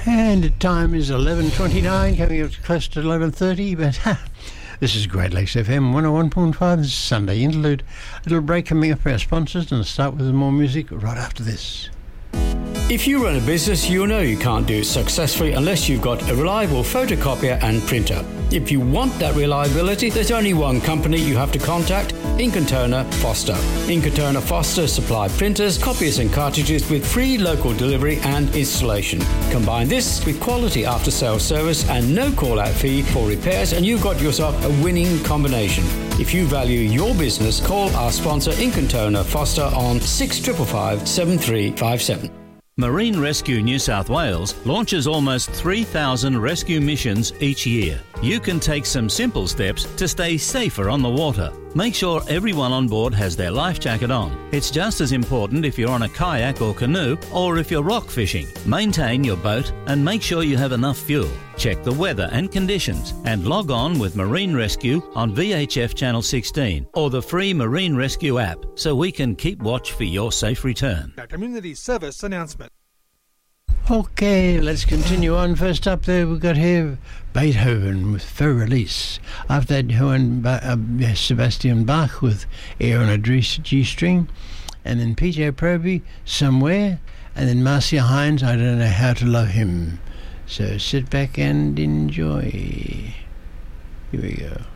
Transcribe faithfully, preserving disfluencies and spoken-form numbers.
And the time is eleven twenty-nine, coming up close to eleven thirty, but ha, this is Great Lakes F M one oh one point five. This is Sunday Interlude. A little break coming up for our sponsors, and I'll start with more music right after this. If you run a business, you know you can't do it successfully unless you've got a reliable photocopier and printer. If you want that reliability, there's only one company you have to contact, Ink and Toner Foster. Ink and Toner Foster supply printers, copiers and cartridges with free local delivery and installation. Combine this with quality after-sales service and no call-out fee for repairs, and you've got yourself a winning combination. If you value your business, call our sponsor Ink and Toner Foster on six five five, seven three five seven. Marine Rescue New South Wales launches almost three thousand rescue missions each year. You can take some simple steps to stay safer on the water. Make sure everyone on board has their life jacket on. It's just as important if you're on a kayak or canoe or if you're rock fishing. Maintain your boat and make sure you have enough fuel. Check the weather and conditions and log on with Marine Rescue on V H F Channel sixteen or the free Marine Rescue app so we can keep watch for your safe return. A community service announcement. Okay, let's continue on. First up there, we've got here Beethoven with Faux Release. After that, Johann ba- uh, Sebastian Bach with Air on a G-string. And then P J Proby, Somewhere. And then Marcia Hines, I Don't Know How to Love Him. So sit back and enjoy. Here we go.